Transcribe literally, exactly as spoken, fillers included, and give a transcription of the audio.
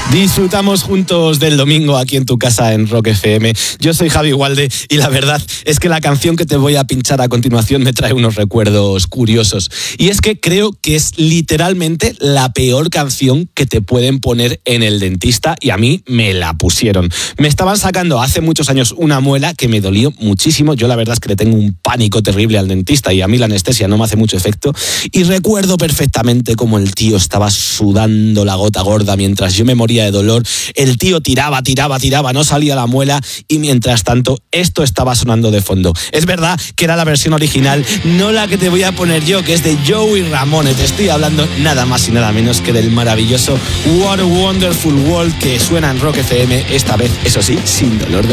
Disfrutamos juntos del domingo aquí en tu casa en Rock F M. Yo soy Javi Gualde y la verdad es que la canción que te voy a pinchar a continuación me trae unos recuerdos curiosos. Y es que creo que es literalmente la peor canción que te pueden poner en el dentista, y a mí me la pusieron. Me estaban sacando hace muchos años una muela que me dolió muchísimo. Yo la verdad es que le tengo un pánico terrible al dentista y a mí la anestesia no me hace mucho efecto. Y recuerdo perfectamente cómo el tío estaba sudando la gota gorda mientras yo me moría de dolor. El tío tiraba, tiraba, tiraba, no salía la muela y mientras tanto esto estaba sonando de fondo. Es verdad que era la versión original, no la que te voy a poner yo, que es de Joey Ramone. Te estoy hablando nada más y nada menos que del maravilloso What a Wonderful World, que suena en Rock F M, esta vez, eso sí, sin dolor de